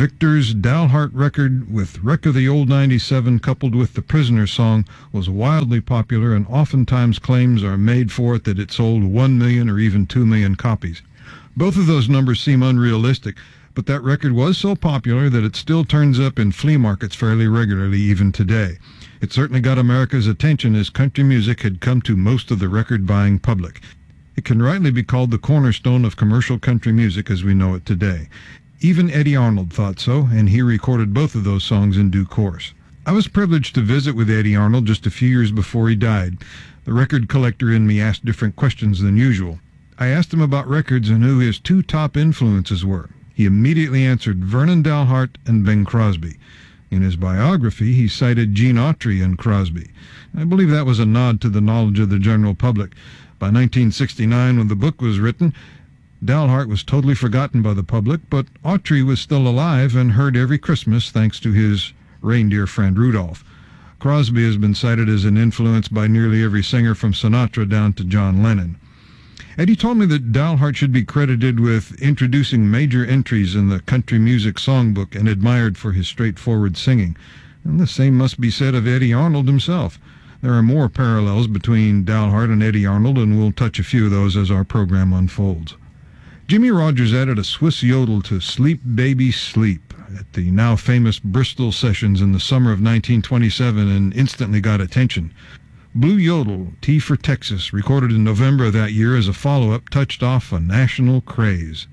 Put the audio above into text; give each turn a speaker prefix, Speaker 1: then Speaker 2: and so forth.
Speaker 1: Victor's Dalhart record with Wreck of the Old 97 coupled with the Prisoner song was wildly popular, and oftentimes claims are made for it that it sold 1 million or even 2 million copies. Both of those numbers seem unrealistic, but that record was so popular that it still turns up in flea markets fairly regularly even today. It certainly got America's attention as country music had come to most of the record-buying public. It can rightly be called the cornerstone of commercial country music as we know it today. Even Eddie Arnold thought so, and he recorded both of those songs in due course. I was privileged to visit with Eddie Arnold just a few years before he died. The record collector in me asked different questions than usual. I asked him about records and who his two top influences were. He immediately answered Vernon Dalhart and Bing Crosby. In his biography, he cited Gene Autry and Crosby. I believe that was a nod to the knowledge of the general public. By 1969, when the book was written, Dalhart was totally forgotten by the public, but Autry was still alive and heard every Christmas thanks to his reindeer friend Rudolph. Crosby has been cited as an influence by nearly every singer from Sinatra down to John Lennon. Eddie told me that Dalhart should be credited with introducing major entries in the country music songbook and admired for his straightforward singing. And the same must be said of Eddie Arnold himself. There are more parallels between Dalhart and Eddie Arnold, and we'll touch a few of those as our program unfolds. Jimmie Rodgers added a Swiss yodel to Sleep Baby Sleep at the now famous Bristol sessions in the summer of 1927 and instantly got attention. Blue Yodel, T for Texas, recorded in November of that year as a follow-up, touched off a national craze.